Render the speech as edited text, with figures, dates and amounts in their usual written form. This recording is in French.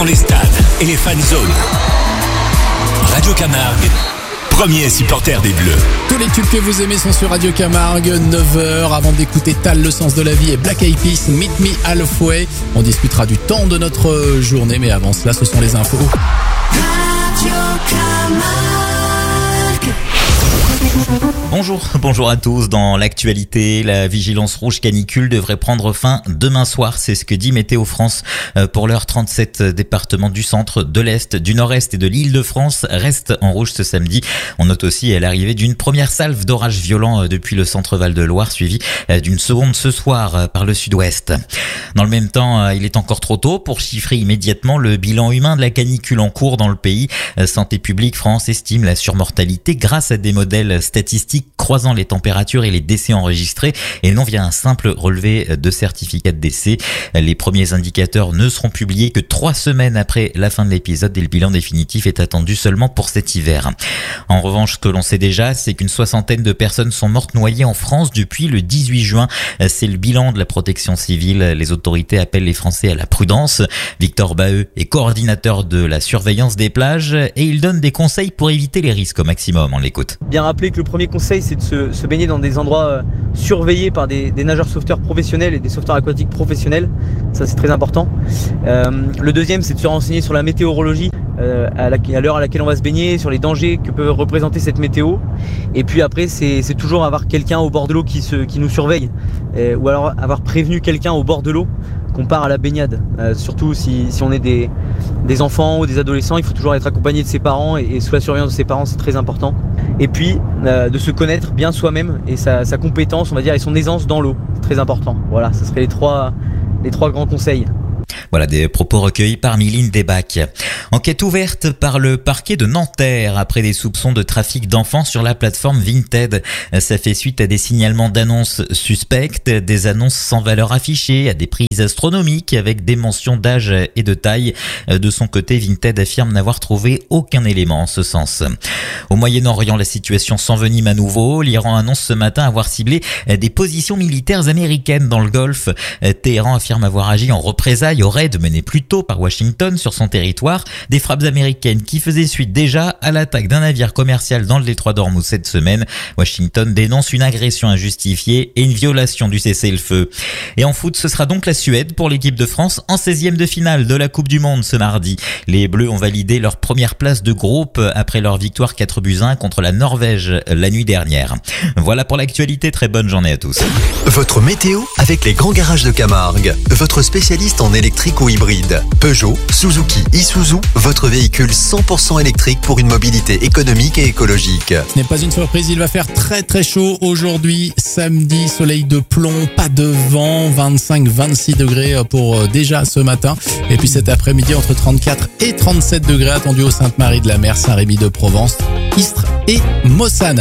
dans les stades et les fan zones. Radio Camargue, premier supporter des Bleus. Tous les tubes que vous aimez sont sur Radio Camargue, 9h, avant d'écouter Tal, le sens de la vie et Black Eyed Peas, Meet Me Halfway. On discutera du temps de notre journée, mais avant cela, ce sont les infos. Radio Camargue. Bonjour à tous. Dans l'actualité, la vigilance rouge canicule devrait prendre fin demain soir. C'est ce que dit Météo France. Pour l'heure, 37 départements du centre, de l'Est, du Nord-Est et de l'Île-de-France restent en rouge ce samedi. On note aussi l'arrivée d'une première salve d'orages violents depuis le centre Val-de-Loire, suivie d'une seconde ce soir par le sud-ouest. Dans le même temps, il est encore trop tôt pour chiffrer immédiatement le bilan humain de la canicule en cours dans le pays. Santé publique France estime la surmortalité grâce à des modèles statistiques croisant les températures et les décès enregistrés et non via un simple relevé de certificat de décès. Les premiers indicateurs ne seront publiés que 3 semaines après la fin de l'épisode et le bilan définitif est attendu seulement pour cet hiver. En revanche, ce que l'on sait déjà, c'est qu'une 60aine de personnes sont mortes noyées en France depuis le 18 juin. C'est le bilan de la protection civile. Les autorités appellent les Français à la prudence. Victor Baheux est coordinateur de la surveillance des plages et il donne des conseils pour éviter les risques au maximum. On l'écoute. Bien rappeler que le premier conseil, c'est de se baigner dans des endroits surveillés par des nageurs sauveteurs professionnels et des sauveteurs aquatiques professionnels. Ça, c'est très important. Le deuxième, c'est de se renseigner sur la météorologie à l'heure à laquelle on va se baigner, sur les dangers que peut représenter cette météo. Et puis après, c'est toujours avoir quelqu'un au bord de l'eau qui nous surveille, ou alors avoir prévenu quelqu'un au bord de l'eau qu'on part à la baignade. Surtout si on est des enfants ou des adolescents, il faut toujours être accompagné de ses parents et sous la surveillance de ses parents, c'est très important. Et puis de se connaître bien soi-même et sa compétence, on va dire, et son aisance dans l'eau, c'est très important. Voilà, ce seraient les trois grands conseils. Voilà des propos recueillis par Miline Desbacs. Enquête ouverte par le parquet de Nanterre après des soupçons de trafic d'enfants sur la plateforme Vinted. Ça fait suite à des signalements d'annonces suspectes, des annonces sans valeur affichée, à des prix astronomiques avec des mentions d'âge et de taille. De son côté, Vinted affirme n'avoir trouvé aucun élément en ce sens. Au Moyen-Orient, la situation s'envenime à nouveau. L'Iran annonce ce matin avoir ciblé des positions militaires américaines dans le Golfe. Téhéran affirme avoir agi en représailles au raid mené plus tôt par Washington sur son territoire, des frappes américaines qui faisaient suite déjà à l'attaque d'un navire commercial dans le détroit d'Ormuz cette semaine. Washington dénonce une agression injustifiée et une violation du cessez-le-feu. Et en foot, ce sera donc la Suède pour l'équipe de France en 16e de finale de la Coupe du Monde ce mardi. Les Bleus ont validé leur première place de groupe après leur victoire 4-1 contre la Norvège la nuit dernière. Voilà pour l'actualité, très bonne journée à tous. Votre météo avec les grands garages de Camargue, votre spécialiste en électrique ou hybride. Peugeot, Suzuki, Isuzu, votre véhicule 100% électrique pour une mobilité économique et écologique. Ce n'est pas une surprise, il va faire très très chaud aujourd'hui, samedi, soleil de plomb, pas de vent, 25-26 degrés pour déjà ce matin. Et puis cet après-midi, entre 34 et 37 degrés attendus au Sainte-Marie-de-la-Mer, Saint-Rémy-de-Provence, Istres et Mossane.